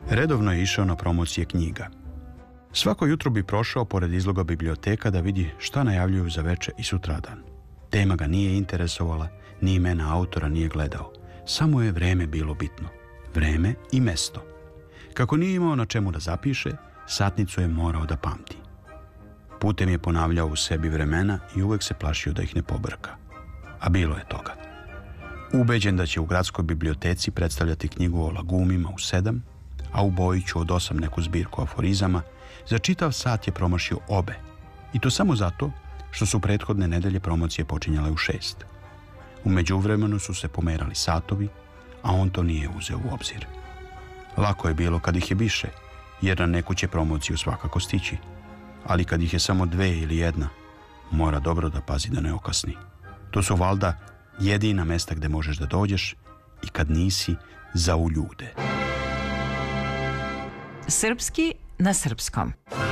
Redovno je išao na promocije knjiga. Svako jutro bi prošao pored izloga biblioteka da vidi šta najavljuju za veče i sutradan. Tema ga nije interesovala, ni imena autora nije gledao. Samo je vreme bilo bitno. Vreme i mesto. Kako nije imao na čemu da zapiše, satnicu je morao da pamti. Putem je ponavljao u sebi vremena i uvek se plašio da ih ne pobrka. A bilo je toga. Ubeđen da će u gradskoj biblioteci predstavljati knjigu o lagumima u 7, a u Bojiću od 8 neku zbirku aforizama, za čitav sat je promašio obe. I to samo zato što su prethodne nedelje promocije počinjale u 6. U međuvremenu su se pomerali satovi, a on to nije uzeo u obzir. Lako je bilo kad ih je više, jer na neku će promociju svakako stići. Ali kad ih je samo 2 ili 1, mora dobro da pazi da ne okasni. To su valjda jedina mesta gde možeš da dođeš i kad nisi za u ljude. Srpski na srpskom.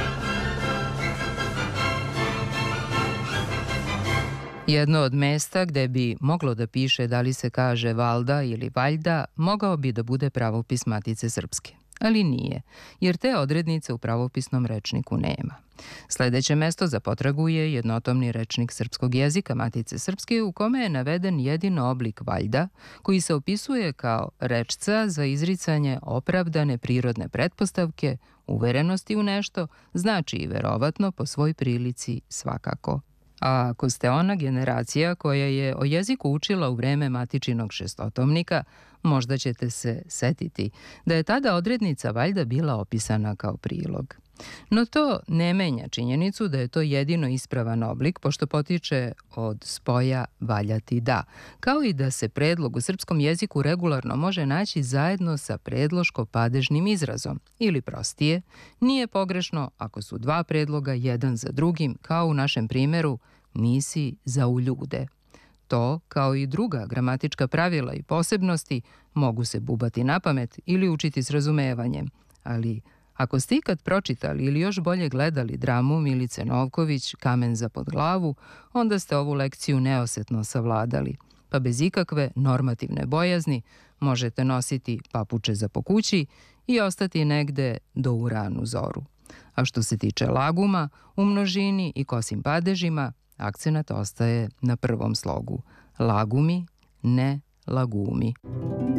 Jedno od mesta gde bi moglo da piše da li se kaže valda ili valjda, mogao bi da bude pravopis Matice Srpske. Ali nije, jer te odrednice u pravopisnom rečniku nema. Sledeće mesto za potragu je jednotomni rečnik srpskog jezika Matice Srpske u kome je naveden jedino oblik valjda, koji se opisuje kao rečca za izricanje opravdane prirodne pretpostavke, uverenosti u nešto, znači i verovatno po svoj prilici svakako. A ako ste ona generacija koja je o jeziku učila u vreme matičinog šestotomnika, možda ćete se setiti da je tada odrednica valjda bila opisana kao prilog. No to ne menja činjenicu da je to jedino ispravan oblik, pošto potiče od spoja valjati da, kao i da se predlog u srpskom jeziku regularno može naći zajedno sa predloško-padežnim izrazom, ili prostije, nije pogrešno ako su dva predloga jedan za drugim, kao u našem primeru nisi za u ljude. To, kao i druga gramatička pravila i posebnosti, mogu se bubati na pamet ili učiti s razumevanjem, ali ako ste ikad pročitali ili još bolje gledali dramu Milice Novković Kamen za pod glavu, onda ste ovu lekciju neosetno savladali, pa bez ikakve normativne bojazni možete nositi papuče za po kući i ostati negde do u ranu zoru. A što se tiče laguma, u množini i kosim padežima, akcenat ostaje na prvom slogu. Lagumi, ne lagumi.